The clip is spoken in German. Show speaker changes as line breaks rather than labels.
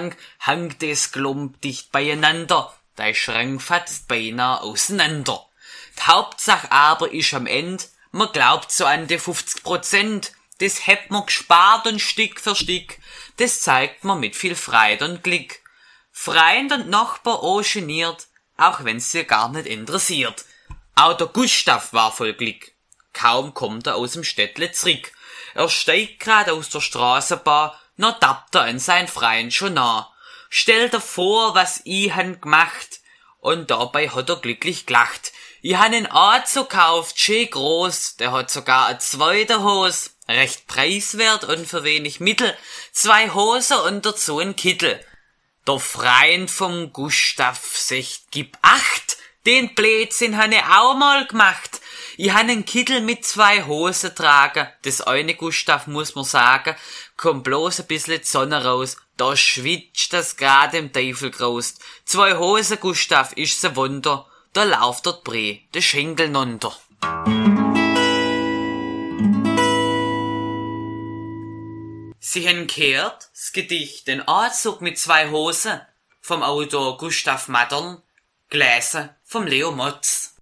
Schrank hangt das Klump dicht beieinander, der Schrank fatzt beinahe auseinander. Die Hauptsache aber ist am End, man glaubt so an die 50%, das hat man gespart und Stück für Stück, das zeigt man mit viel Freude und Glück. Freund und Nachbar auch geniert, auch wenn's sie gar nicht interessiert. Auch der Gustav war voll Glück. Kaum kommt er aus dem Städtle zurück. Er steigt grad aus der Straßenbahn, noch tappt er an sein Freund schon nah. Stellt er vor, was ich han gemacht, und dabei hat er glücklich gelacht. Ich han einen Anzug gekauft, schön groß, der hat sogar eine zweite Hose, recht preiswert und für wenig Mittel, 2 Hosen und dazu ein Kittel. Der Freund vom Gustav sagt, gib acht, den Blödsinn han ich auch mal gemacht. Ich han einen Kittel mit 2 Hosen tragen, das eine Gustav muss man sagen, kommt bloß ein bisschen die Sonne raus, da schwitzt das grad im Teufel graust. 2 Hosen, Gustav, ist's ein Wunder, da lauft der Bree, de Schenkel nunter. Sie haben gehört, das Gedicht Den Anzug mit 2 Hosen vom Autor Gustav Mattern, gelesen vom Leo Motz.